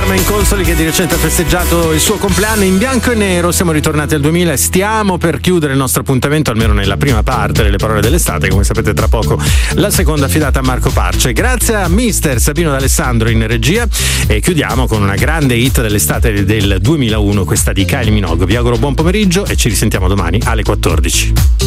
Benjamin Consoli, che di recente ha festeggiato il suo compleanno in bianco e nero. Siamo ritornati al 2000 e stiamo per chiudere il nostro appuntamento, almeno nella prima parte delle parole dell'estate. Come sapete, tra poco la seconda affidata a Marco Parce. Grazie a mister Sabino D'Alessandro in regia, e chiudiamo con una grande hit dell'estate del 2001, questa di Kylie Minogue. Vi auguro buon pomeriggio e ci risentiamo domani alle 14.